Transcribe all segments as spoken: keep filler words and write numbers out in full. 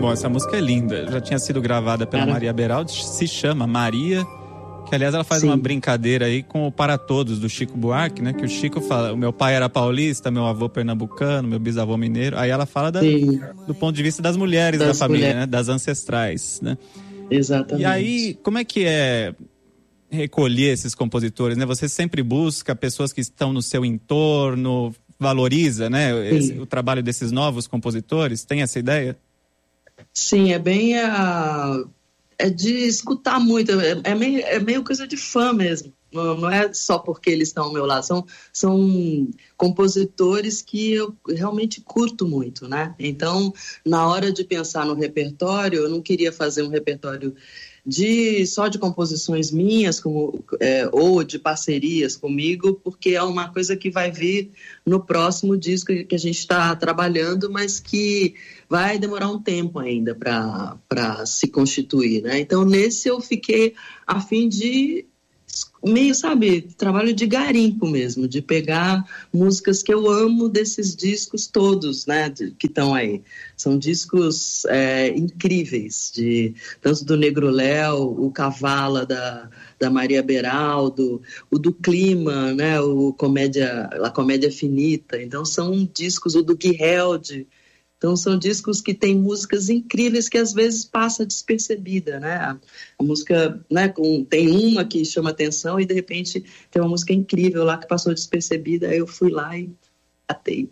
Bom, essa música é linda. Já tinha sido gravada pela Cara. Maria Beraldi, se chama Maria, que aliás ela faz Sim. uma brincadeira aí com o Para Todos, do Chico Buarque, né? Que o Chico fala, o meu pai era paulista, meu avô pernambucano, meu bisavô mineiro. Aí ela fala da, do ponto de vista das mulheres das da família, mulheres. Né? Das ancestrais, né? Exatamente. E aí, como é que é recolher esses compositores, né? Você sempre busca pessoas que estão no seu entorno, valoriza, né? Esse, o trabalho desses novos compositores, tem essa ideia? Sim, é bem a... é de escutar muito, é, é, meio, é meio coisa de fã mesmo, não, não é só porque eles estão ao meu lado, são, são compositores que eu realmente curto muito, né? Então, na hora de pensar no repertório, eu não queria fazer um repertório de, só de composições minhas, como, é, ou de parcerias comigo, porque é uma coisa que vai vir no próximo disco que a gente está trabalhando, mas que vai demorar um tempo ainda para se constituir, né? Então, nesse eu fiquei a fim de, meio, sabe, trabalho de garimpo mesmo, de pegar músicas que eu amo desses discos todos, né, de, que estão aí. São discos é, incríveis, de, tanto do Negro Léo, o Cavala da, da Maria Beraldo, o do Clima, né, o Comédia, a Comédia Finita. Então são discos, o do Guihelde. Então são discos que têm músicas incríveis que às vezes passa despercebida, né? A, a música, né, com, tem uma que chama atenção e de repente tem uma música incrível lá que passou despercebida, aí eu fui lá e atei.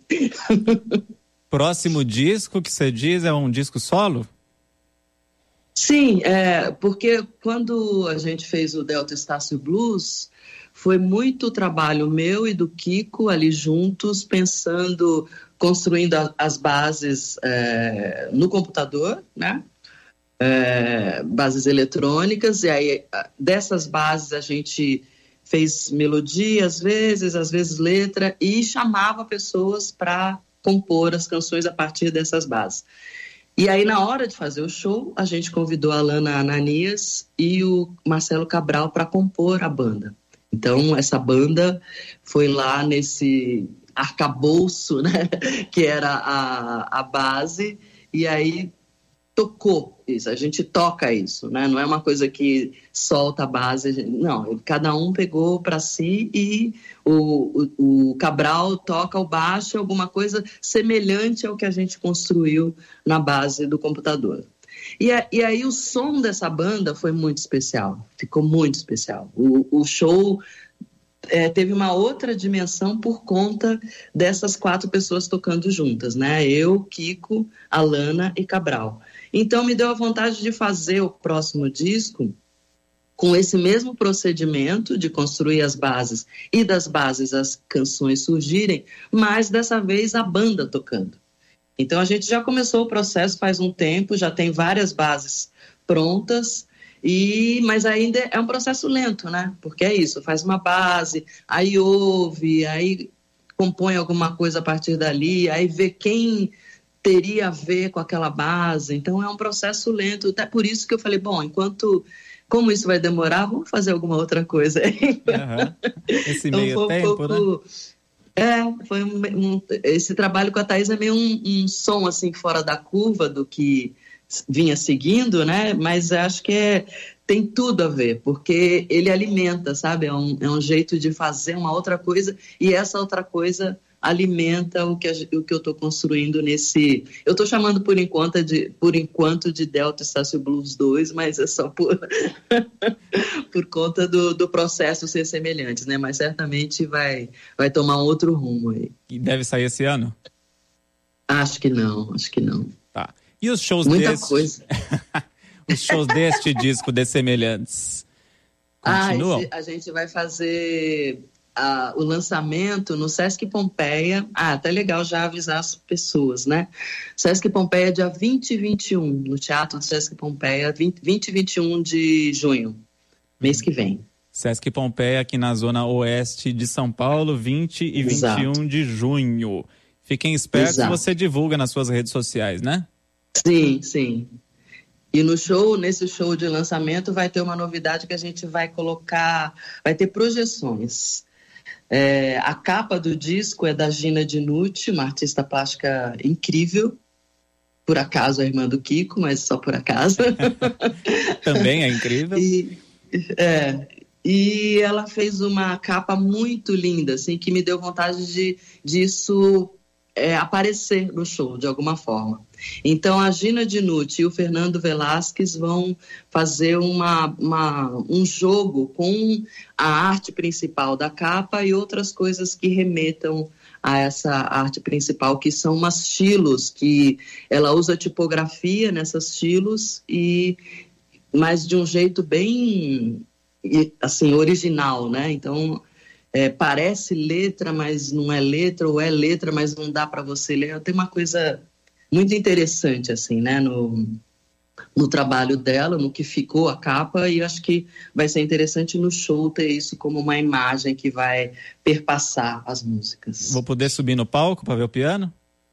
Próximo disco que você diz é um disco solo? Sim, é, porque quando a gente fez o Delta Estácio Blues, foi muito trabalho meu e do Kiko ali juntos, pensando, construindo a, as bases é, no computador, né? É, bases eletrônicas, e aí dessas bases a gente fez melodia às vezes, às vezes letra, e chamava pessoas para compor as canções a partir dessas bases. E aí, na hora de fazer o show, a gente convidou a Alana Ananias e o Marcelo Cabral para compor a banda. Então, essa banda foi lá nesse arcabouço, né, que era a, a base, e aí tocou isso, a gente toca isso, né? Não é uma coisa que solta a base, gente, não, cada um pegou para si e o, o, o Cabral toca o baixo, alguma coisa semelhante ao que a gente construiu na base do computador. E, a, e aí o som dessa banda foi muito especial, ficou muito especial. O, o show é, teve uma outra dimensão por conta dessas quatro pessoas tocando juntas, né? Eu, Kiko, Alana e Cabral. Então me deu a vontade de fazer o próximo disco com esse mesmo procedimento de construir as bases e das bases as canções surgirem, mas dessa vez a banda tocando. Então a gente já começou o processo faz um tempo, já tem várias bases prontas, e, mas ainda é um processo lento, né? Porque é isso, faz uma base, aí ouve, aí compõe alguma coisa a partir dali, aí vê quem teria a ver com aquela base. Então é um processo lento, até por isso que eu falei, bom, enquanto, como isso vai demorar, vamos fazer alguma outra coisa. Uhum. Esse então, meio tempo, um pouco, né? É, foi um, um, esse trabalho com a Thaís é meio um, um som assim fora da curva do que vinha seguindo, né? Mas acho que é, tem tudo a ver, porque ele alimenta, sabe? É um, é um jeito de fazer uma outra coisa, e essa outra coisa alimenta o que, a, o que eu estou construindo nesse... Eu estou chamando por enquanto, de, por enquanto de Delta Estácio Blues dois, mas é só por, por conta do, do processo ser semelhante, né? Mas certamente vai, vai tomar um outro rumo aí. E deve sair esse ano? Acho que não, acho que não. Tá. E os shows Muita deste... coisa. Os shows deste disco Dessemelhantes continuam? Ah, esse, a gente vai fazer uh, o lançamento no Sesc Pompeia. Ah, até legal já avisar as pessoas, né? Sesc Pompeia dia vinte e vinte e um, no Teatro do Sesc Pompeia, vinte, vinte e vinte e um de junho, mês que vem. Sesc Pompeia aqui na zona oeste de São Paulo, vinte e vinte e um de junho. Fiquem espertos, Exato. Você divulga nas suas redes sociais, né? Sim, sim. E no show, nesse show de lançamento, vai ter uma novidade que a gente vai colocar, vai ter projeções. É, a capa do disco é da Gina Dinucci, uma artista plástica incrível. por acaso, a irmã do Kiko, mas só por acaso. Também é incrível. E, é, e ela fez uma capa muito linda, assim, que me deu vontade de disso é, aparecer no show, de alguma forma. Então, a Gina Dinucci e o Fernando Velasquez vão fazer uma, uma, um jogo com a arte principal da capa e outras coisas que remetam a essa arte principal, que são umas estilos, que ela usa tipografia nessas estilos, e, mas de um jeito bem, assim, original, né? Então, é, parece letra, mas não é letra, ou é letra, mas não dá para você ler. Tem uma coisa muito interessante, assim, né, no, no trabalho dela, no que ficou a capa, e acho que vai ser interessante no show ter isso como uma imagem que vai perpassar as músicas. Vou poder subir no palco para ver o piano?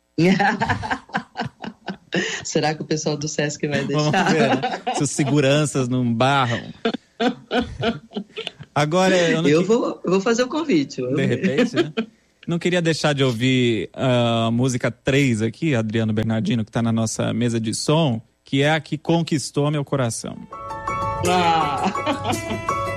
Será que o pessoal do Sesc vai deixar? Vamos ver, né? Se os seguranças não barram. Agora, eu, não eu, que... vou, eu vou fazer o convite. De ver. repente, né? Não queria deixar de ouvir a música três aqui, Adriano Bernardino, que está na nossa mesa de som, que é a que conquistou meu coração. Ah.